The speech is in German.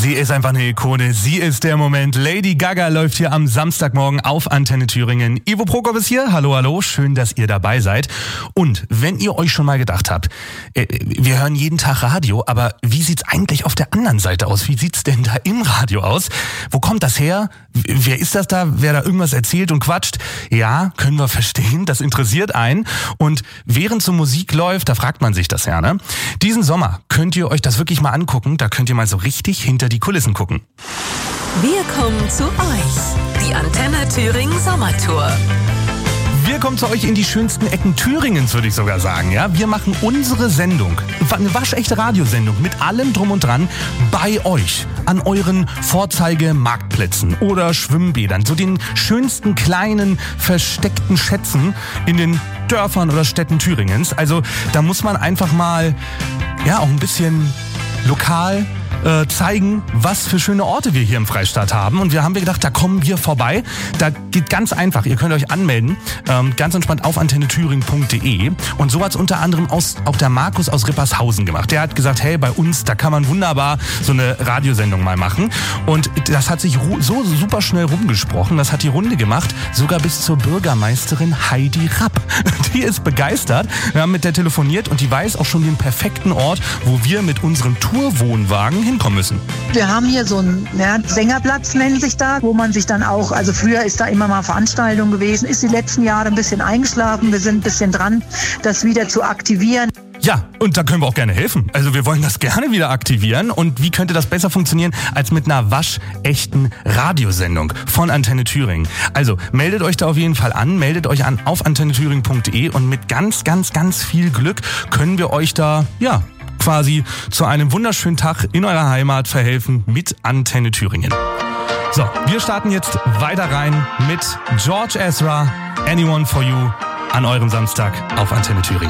Sie ist einfach eine Ikone. Sie ist der Moment. Lady Gaga läuft hier am Samstagmorgen auf Antenne Thüringen. Ivo Prokop ist hier. Hallo, hallo. Schön, dass ihr dabei seid. Und wenn ihr euch schon mal gedacht habt, wir hören jeden Tag Radio, aber wie sieht's eigentlich auf der anderen Seite aus? Wie sieht's denn da im Radio aus? Wo kommt das her? Wer ist das da? Wer da irgendwas erzählt und quatscht? Ja, können wir verstehen. Das interessiert einen. Und während so Musik läuft, da fragt man sich das ja, ne? Diesen Sommer könnt ihr euch das wirklich mal angucken. Da könnt ihr mal so richtig hinter die Kulissen gucken. Wir kommen zu euch. Die Antenne Thüringen Sommertour. Wir kommen zu euch in die schönsten Ecken Thüringens, würde ich sogar sagen. Ja, wir machen unsere Sendung, eine waschechte Radiosendung mit allem drum und dran bei euch an euren Vorzeigemarktplätzen oder Schwimmbädern, so den schönsten kleinen versteckten Schätzen in den Dörfern oder Städten Thüringens. Also da muss man einfach mal auch ein bisschen lokal zeigen, was für schöne Orte wir hier im Freistaat haben. Und wir haben gedacht, da kommen wir vorbei. Da geht ganz einfach. Ihr könnt euch anmelden, ganz entspannt auf antennethüringen.de. Und so hat es unter anderem auch der Markus aus Rippershausen gemacht. Der hat gesagt, hey, bei uns, da kann man wunderbar so eine Radiosendung mal machen. Und das hat sich so super schnell rumgesprochen. Das hat die Runde gemacht, sogar bis zur Bürgermeisterin Heidi Rapp. Die ist begeistert. Wir haben mit der telefoniert und die weiß auch schon den perfekten Ort, wo wir mit unserem Tourwohnwagen hinkommen müssen. Wir haben hier so einen Sängerplatz, nennt sich da, wo man sich dann auch, also früher ist da immer mal Veranstaltung gewesen, ist die letzten Jahre ein bisschen eingeschlafen. Wir sind ein bisschen dran, das wieder zu aktivieren. Ja, und da können wir auch gerne helfen. Also wir wollen das gerne wieder aktivieren. Und wie könnte das besser funktionieren als mit einer waschechten Radiosendung von Antenne Thüringen? Also meldet euch da auf jeden Fall an, meldet euch an auf antennethüringen.de und mit ganz, ganz, ganz viel Glück können wir euch da, quasi zu einem wunderschönen Tag in eurer Heimat verhelfen mit Antenne Thüringen. So, wir starten jetzt weiter rein mit George Ezra, Anyone for You an eurem Samstag auf Antenne Thüringen.